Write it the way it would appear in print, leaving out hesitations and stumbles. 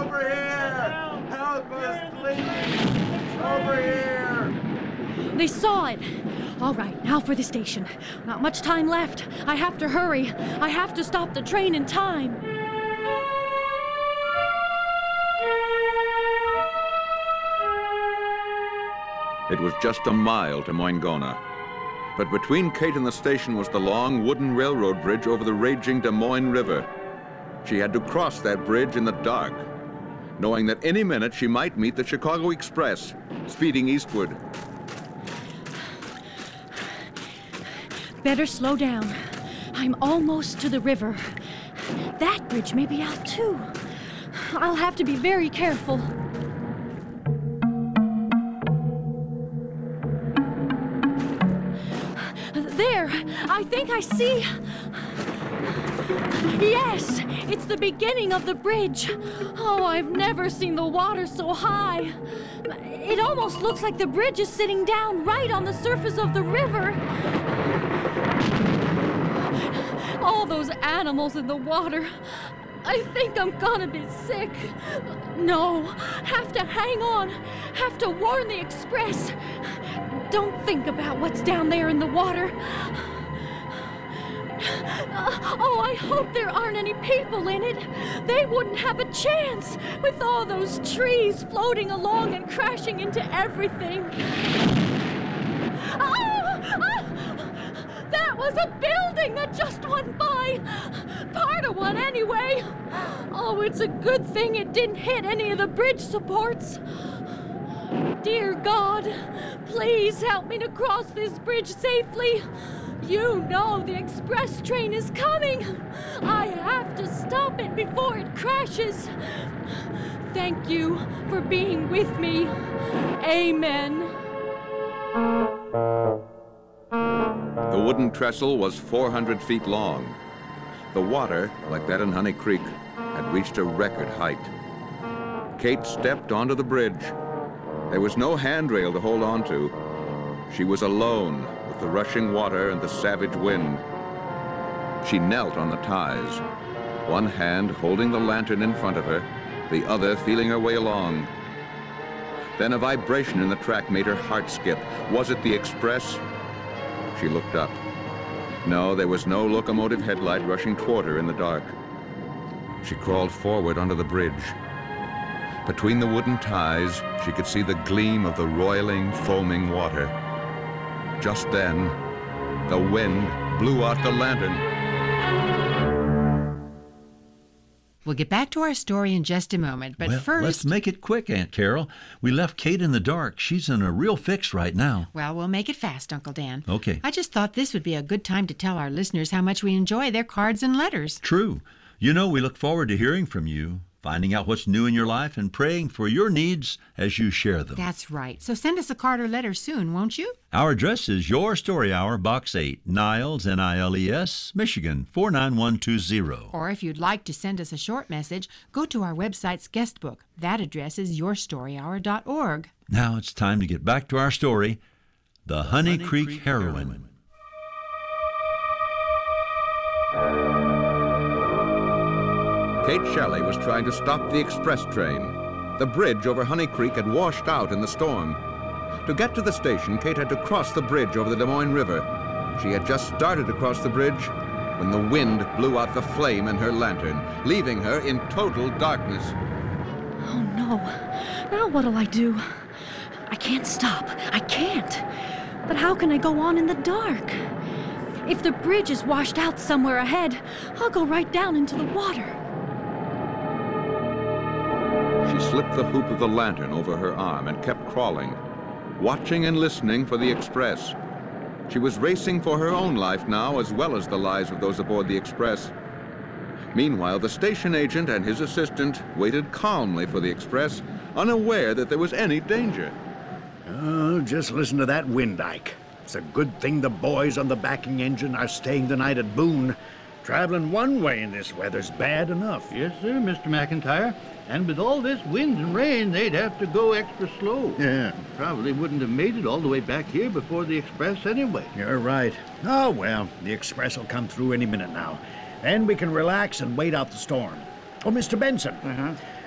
Over here! Help us, please! Over here! They saw it. All right, now for the station. Not much time left. I have to hurry. I have to stop the train in time. It was just a mile to Moingona. But between Kate and the station was the long wooden railroad bridge over the raging Des Moines River. She had to cross that bridge in the dark, knowing that any minute she might meet the Chicago Express, speeding eastward. Better slow down. I'm almost to the river. That bridge may be out too. I'll have to be very careful. There, I think I see. Yes, it's the beginning of the bridge. Oh, I've never seen the water so high. It almost looks like the bridge is sitting down right on the surface of the river. All those animals in the water. I think I'm gonna be sick. No, have to hang on. Have to warn the express. Don't think about what's down there in the water. Oh, I hope there aren't any people in it. They wouldn't have a chance with all those trees floating along and crashing into everything. That was a building that just went by. Part of one, anyway. Oh, it's a good thing it didn't hit any of the bridge supports. Dear God, please help me to cross this bridge safely. You know the express train is coming. I have to stop it before it crashes. Thank you for being with me. Amen. The wooden trestle was 400 feet long. The water, like that in Honey Creek, had reached a record height. Kate stepped onto the bridge. There was no handrail to hold on to. She was alone with the rushing water and the savage wind. She knelt on the ties, one hand holding the lantern in front of her, the other feeling her way along. Then a vibration in the track made her heart skip. Was it the express? She looked up. No, there was no locomotive headlight rushing toward her in the dark. She crawled forward onto the bridge. Between the wooden ties, she could see the gleam of the roiling, foaming water. Just then, the wind blew out the lantern. We'll get back to our story in just a moment, but first... Let's make it quick, Aunt Carol. We left Kate in the dark. She's in a real fix right now. Well, we'll make it fast, Uncle Dan. Okay. I just thought this would be a good time to tell our listeners how much we enjoy their cards and letters. True. You know, we look forward to hearing from you, finding out what's new in your life, and praying for your needs as you share them. That's right. So send us a card or letter soon, won't you? Our address is Your Story Hour, Box 8, Niles, Niles, Michigan, 49120. Or if you'd like to send us a short message, go to our website's guest book. That address is yourstoryhour.org. Now it's time to get back to our story, The Honey Creek Heroine. Kate Shelley was trying to stop the express train. The bridge over Honey Creek had washed out in the storm. To get to the station, Kate had to cross the bridge over the Des Moines River. She had just started to cross the bridge when the wind blew out the flame in her lantern, leaving her in total darkness. Oh, no. Now what'll I do? I can't stop. I can't. But how can I go on in the dark? If the bridge is washed out somewhere ahead, I'll go right down into the water. She slipped the hoop of the lantern over her arm and kept crawling, watching and listening for the express. She was racing for her own life now, as well as the lives of those aboard the express. Meanwhile, the station agent and his assistant waited calmly for the express, unaware that there was any danger. Oh, just listen to that wind, Ike. It's a good thing the boys on the backing engine are staying the night at Boone. Traveling one way in this weather's bad enough. Yes, sir, Mr. McIntyre. And with all this wind and rain, they'd have to go extra slow. Yeah. Probably wouldn't have made it all the way back here before the express anyway. You're right. Oh, well, the express will come through any minute now. Then we can relax and wait out the storm. Oh, Mr. Benson.